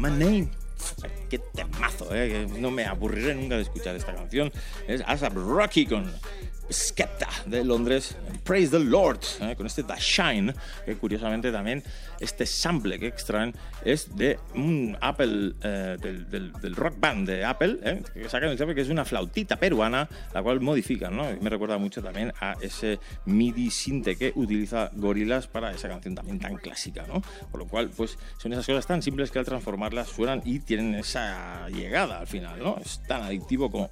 My Name. Qué temazo, que no me aburriré nunca de escuchar esta canción. Es A$AP Rocky con Skepta de Londres, Praise the Lord, con este The Shine, que curiosamente también este sample que extraen es de un Apple, del rock band de Apple, que sacan el sample, que es una flautita peruana, la cual modifican, ¿no? Y me recuerda mucho también a ese MIDI sinte que utiliza Gorillaz para esa canción también tan clásica, ¿no? Por lo cual, pues son esas cosas tan simples que al transformarlas suenan y tienen esa llegada al final, ¿no? Es tan adictivo como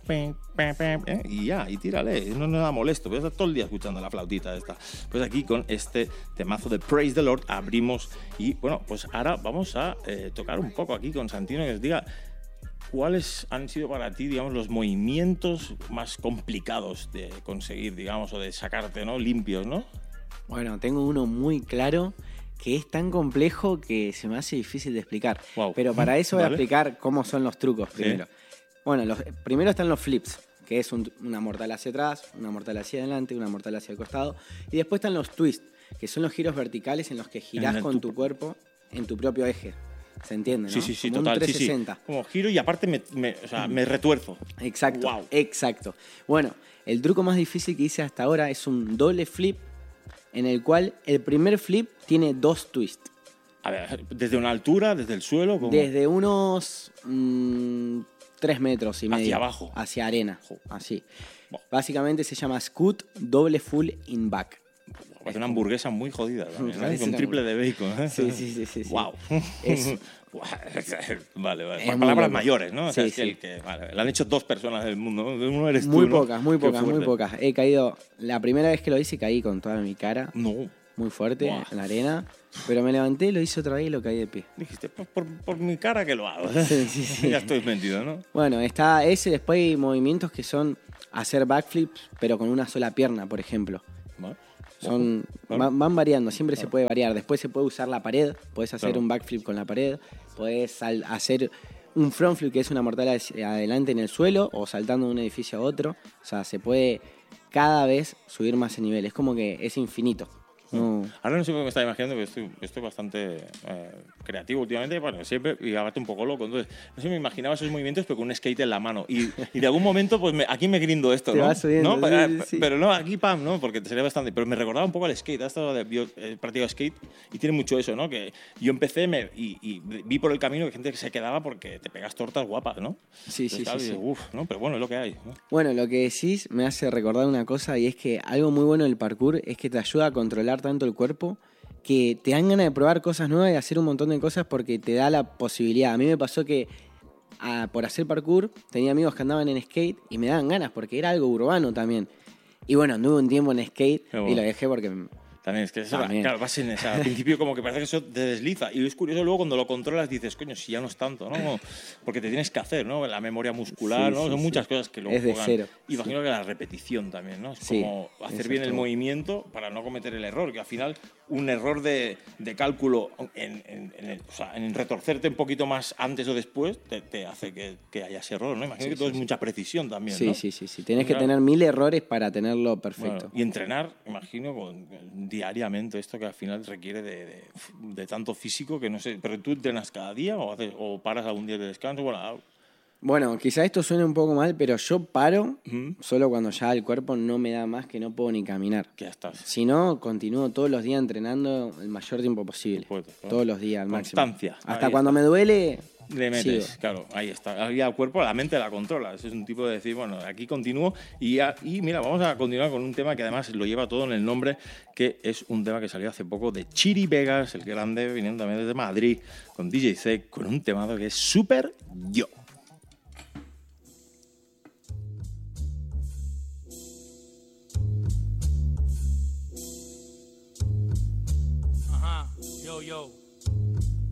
y ya, y tírale, no es nada molesto, voy a estar todo el día escuchando la flautita esta. Pues aquí con este temazo de Praise the Lord abrimos y bueno, pues ahora vamos a tocar un poco aquí con Santino, que os diga cuáles han sido para ti, digamos, los movimientos más complicados de conseguir, digamos, o de sacarte, ¿no? Limpios, ¿no? Bueno, tengo uno muy claro que es tan complejo que se me hace difícil de explicar. Wow. Pero para eso voy a Vale. explicar cómo son los trucos primero. Sí. Bueno, primero están los flips, que es una mortal hacia atrás, una mortal hacia adelante, una mortal hacia el costado. Y después están los twists, que son los giros verticales en los que girás con tu cuerpo en tu propio eje. ¿Se entiende, no? Sí, Como total. un 360. Sí. Como giro y aparte me retuerzo. Exacto, Wow. exacto. Bueno, el truco más difícil que hice hasta ahora es un doble flip en el cual el primer flip tiene 2 twists. A ver, desde una altura, desde el suelo, ¿cómo? Desde unos 3 metros y medio. Hacia abajo. Hacia arena, Jo. así. Wow. Básicamente se llama Scoot doble full in back. Es una hamburguesa muy jodida también, ¿no? Parece Con una triple de bacon, ¿eh? Sí. Wow. Es- Vale. Es muy Palabras loco. mayores, ¿no? O sea, Sí, es que sí. el que lo han hecho 2 personas del mundo, ¿no? Uno eres muy tú, ¿no? pocas, muy Qué pocas, muy fuerte. pocas. He caído, la primera vez que lo hice caí con toda mi cara, No. muy fuerte, Buah. en la arena. Pero me levanté, lo hice otra vez y lo caí de pie. Dijiste, pues por mi cara que lo hago. Sí. Ya estoy metido, ¿no? Bueno, está ese, después hay movimientos que son hacer backflips, pero con una sola pierna, por ejemplo. Vale. Van variando, siempre se puede variar. Después se puede usar la pared, puedes hacer Claro. un backflip con la pared, puedes hacer un frontflip, que es una mortal hacia adelante en el suelo, o saltando de un edificio a otro. O sea, se puede cada vez subir más el nivel. Es como que es infinito. No. Ahora no sé cómo me estaba imaginando, pero estoy bastante creativo últimamente, bueno, siempre, y aparte un poco loco. Entonces, no sé, me imaginaba esos movimientos, pero con un skate en la mano. Y de algún momento, pues aquí me grindo esto, Te ¿no? vas subiendo, ¿No? sí. Pero no, aquí pam, ¿no? Porque sería bastante. Pero me recordaba un poco al skate. Yo he practicado skate y tiene mucho eso, ¿no? Que yo empecé y vi por el camino que gente que se quedaba porque te pegas tortas guapas, ¿no? Sí, Entonces, claro, sí. digo, uf, ¿no? Pero bueno, es lo que hay, ¿no? Bueno, lo que decís me hace recordar una cosa, y es que algo muy bueno del parkour es que te ayuda a controlar tanto el cuerpo que te dan ganas de probar cosas nuevas y hacer un montón de cosas porque te da la posibilidad. A mí me pasó que por hacer parkour tenía amigos que andaban en skate y me daban ganas porque era algo urbano también. Y bueno, anduve un tiempo en skate Qué bueno. y lo dejé porque... También es que eso, También. claro, vas en esa, al principio como que parece que eso te desliza y es curioso luego cuando lo controlas dices, coño, si ya no es tanto, ¿no? Porque te tienes que hacer, ¿no? La memoria muscular, Sí, ¿no? sí, Son sí. muchas cosas que luego Es de juegan. cero. Imagino que la repetición también, ¿no? Es Sí, como hacer eso bien es el todo. movimiento para no cometer el error, que al final un error de cálculo o sea, en retorcerte un poquito más antes o después te hace que haya ese error, ¿no? Imagino que todo es mucha precisión también, ¿no? Sí. Tenés que Claro. tener 1000 errores para tenerlo perfecto. Bueno, y entrenar, imagino, diariamente, esto que al final requiere de tanto físico que no sé. ¿Pero tú entrenas cada día o paras algún día de descanso? Bueno, quizá esto suene un poco mal, pero yo paro Ujú. solo cuando ya el cuerpo no me da más, que no puedo ni caminar. Que ya estás. Si no, continúo todos los días entrenando el mayor tiempo posible. Pues, ¿no? Todos los días, al máximo. Constancia. Hasta Ahí cuando está. me duele, Le metes, sigo. claro, ahí está. Ahí al cuerpo, la mente la controla. Ese es un tipo de decir, bueno, aquí continúo. Y mira, vamos a continuar con un tema que además lo lleva todo en el nombre, que es un tema que salió hace poco de Chiri Vegas, el grande, viniendo también desde Madrid, con DJ Z, con un temado que es súper yo. Ajá, yo.